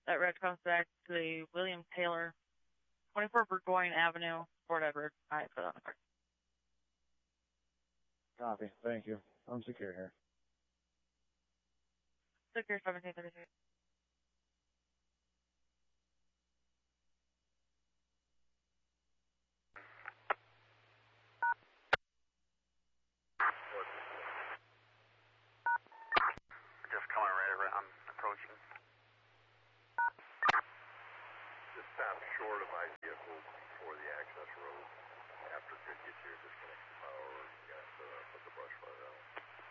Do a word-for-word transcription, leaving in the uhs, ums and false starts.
That red comes back to the William Taylor, twenty-four Burgoyne Avenue, Fort Edward. I put on the card. Copy. Thank you. I'm secure here. Secure seventeen thirty-three.